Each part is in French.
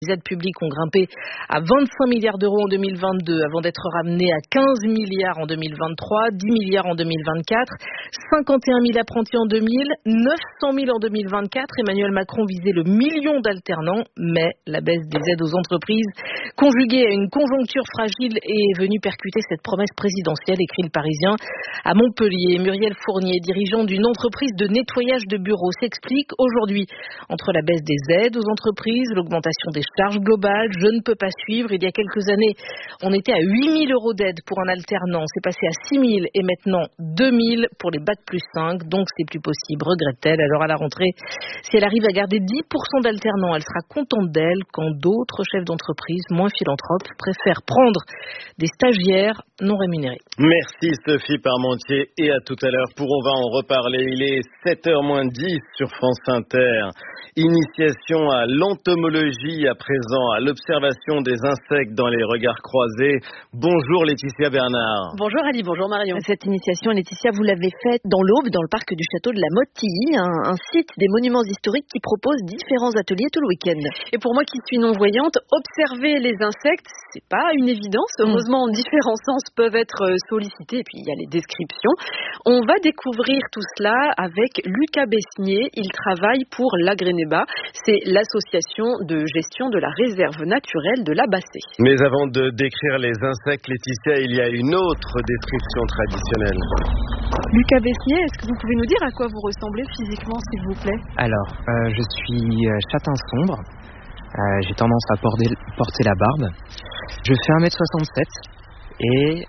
Les aides publiques ont grimpé à 25 milliards d'euros en 2022 avant d'être ramenées à 15 milliards en 2023, 10 milliards en 2024, 51 000 apprentis en 2000, 900 000 en 2024. Emmanuel Macron visait le million d'alternants, mais la baisse des aides aux entreprises, conjuguée à une conjoncture fragile, est venue percuter cette promesse présidentielle, écrit le Parisien. À Montpellier, Muriel Fournier, dirigeante d'une entreprise de nettoyage de bureaux, s'explique aujourd'hui entre la baisse des aides aux entreprises, l'augmentation des charge globale, je ne peux pas suivre. Il y a quelques années, on était à 8 000 euros d'aide pour un alternant. C'est passé à 6 000 et maintenant 2 000 pour les bac plus 5. Donc c'est plus possible, regrette-t-elle. Alors à la rentrée, si elle arrive à garder 10% d'alternants, elle sera contente d'elle quand d'autres chefs d'entreprise moins philanthropes préfèrent prendre des stagiaires non rémunérés. Merci Sophie Parmentier et à tout à l'heure pour On va en reparler. Il est 7h moins 10 sur France Inter. Initiation à l'entomologie à présent, à l'observation des insectes dans les regards croisés. Bonjour Laetitia Bernard. Bonjour Ali, bonjour Marion. Cette initiation, Laetitia, vous l'avez faite dans l'Aube, dans le parc du château de la Motte-Tilly, un site des monuments historiques qui propose différents ateliers tout le week-end. Et pour moi qui suis non-voyante, observer les insectes, c'est pas une évidence. Heureusement, différents sens peuvent être sollicités et puis il y a les descriptions. On va découvrir tout cela avec Lucas Besnier. Il travaille pour l'Agrénébat. C'est l'association de gestion de la réserve naturelle de la Bassée. Mais avant de décrire les insectes, Laetitia, il y a une autre description traditionnelle. Lucas Besnier, est-ce que vous pouvez nous dire à quoi vous ressemblez physiquement, s'il vous plaît ? Alors, je suis châtain sombre. J'ai tendance à porter la barbe. Je fais 1m67 et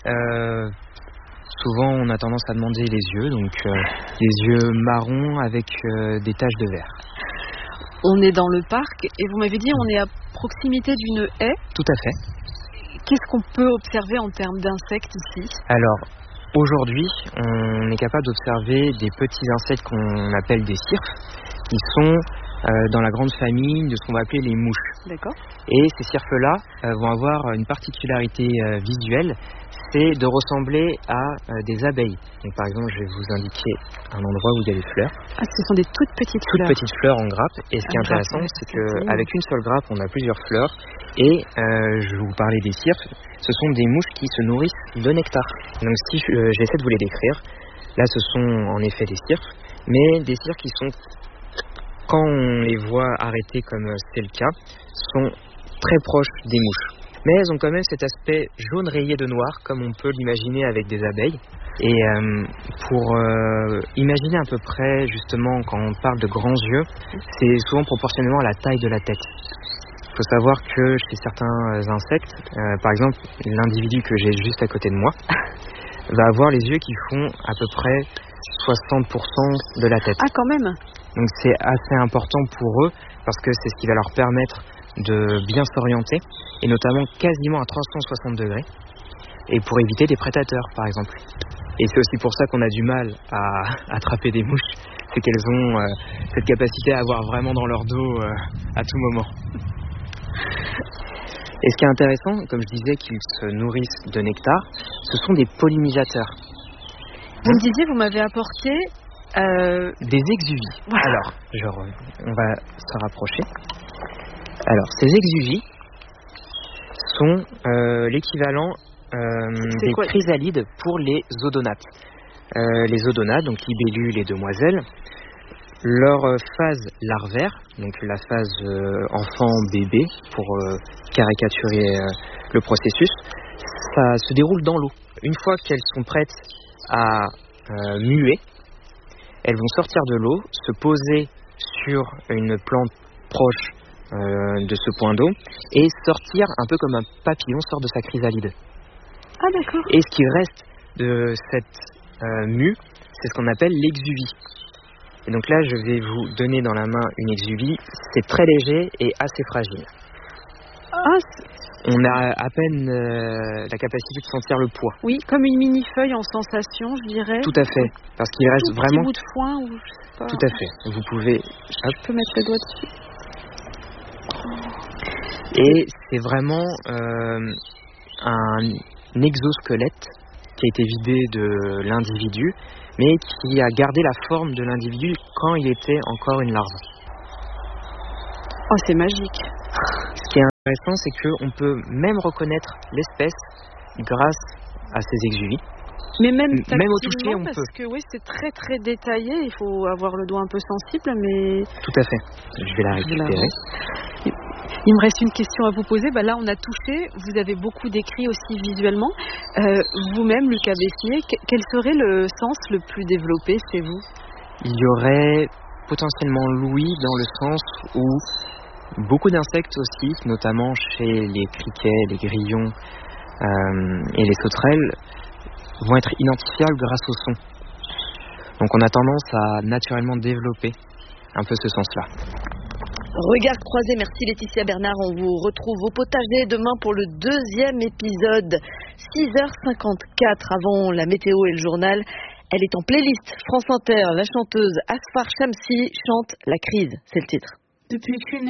souvent on a tendance à demander les yeux, donc les yeux marrons avec des taches de vert. On est dans le parc et vous m'avez dit on est à proximité d'une haie. Tout à fait. Qu'est-ce qu'on peut observer en termes d'insectes ici ? Alors, aujourd'hui, on est capable d'observer des petits insectes qu'on appelle des cirques, qui sont dans la grande famille de ce qu'on va appeler les mouches. D'accord. Et ces cirques-là vont avoir une particularité visuelle, c'est de ressembler à des abeilles. Donc par exemple, je vais vous indiquer un endroit où il y a des fleurs. Ah, ce sont des toutes petites fleurs. Toutes petites fleurs en grappe. Et ce qui est intéressant, c'est qu'avec une seule grappe, on a plusieurs fleurs. Et je vais vous parler des cirques. Ce sont des mouches qui se nourrissent de nectar. Donc si j'essaie de vous les décrire, là ce sont en effet des cirques, mais des cirques qui sont, quand on les voit arrêtés comme c'est le cas, sont très proches des mouches. Mais elles ont quand même cet aspect jaune rayé de noir, comme on peut l'imaginer avec des abeilles. Et pour imaginer à peu près, justement, quand on parle de grands yeux, c'est souvent proportionnellement à la taille de la tête. Il faut savoir que chez certains insectes, par exemple, l'individu que j'ai juste à côté de moi, va avoir les yeux qui font à peu près 60% de la tête. Ah, quand même. Donc c'est assez important pour eux, parce que c'est ce qui va leur permettre de bien s'orienter, et notamment quasiment à 360 degrés, et pour éviter des prédateurs par exemple. Et c'est aussi pour ça qu'on a du mal à attraper des mouches, c'est qu'elles ont cette capacité à avoir vraiment dans leur dos à tout moment. Et ce qui est intéressant, comme je disais qu'ils se nourrissent de nectar, ce sont des pollinisateurs. Vous me disiez, vous m'avez apporté... des exuvies. Voilà. Alors, on va se rapprocher. Alors, ces exuvies sont l'équivalent des chrysalides pour les odonates. Les odonates, donc libellules et demoiselles, leur phase larvaire, donc la phase enfant-bébé, pour caricaturer le processus, ça se déroule dans l'eau. Une fois qu'elles sont prêtes à muer, elles vont sortir de l'eau, se poser sur une plante proche de ce point d'eau et sortir un peu comme un papillon sort de sa chrysalide. Ah d'accord. Et ce qui reste de cette mue, c'est ce qu'on appelle l'exuvie. Et donc là, je vais vous donner dans la main une exuvie. C'est très léger et assez fragile. On a à peine la capacité de sentir le poids. Oui, comme une mini-feuille en sensation, je dirais. Tout à fait, parce qu'il reste vraiment... Un petit bout de foin ou je sais pas. Tout à fait, vous pouvez... Je peux mettre le doigt dessus. Et c'est vraiment un exosquelette qui a été vidé de l'individu, mais qui a gardé la forme de l'individu quand il était encore une larve. Oh, c'est magique. Ce qui est intéressant, c'est qu'on peut même reconnaître l'espèce grâce à ces exuvis. Mais même au toucher, on parce peut. que oui, c'est très très détaillé. Il faut avoir le doigt un peu sensible, mais... Tout à fait. Je vais la récupérer. Il me reste une question à vous poser. Là, on a touché. Vous avez beaucoup décrit aussi visuellement. Vous-même, Lucas Besnier, quel serait le sens le plus développé chez vous? Il y aurait potentiellement l'ouïe dans le sens où beaucoup d'insectes aussi, notamment chez les criquets, les grillons et les sauterelles, vont être identifiables grâce au son. Donc on a tendance à naturellement développer un peu ce sens-là. Regard croisé, merci Laetitia Bernard. On vous retrouve au potager demain pour le 2e épisode, 6h54 avant la météo et le journal. Elle est en playlist France Inter. La chanteuse Asfar Shamsi chante La crise, c'est le titre. Depuis qu'une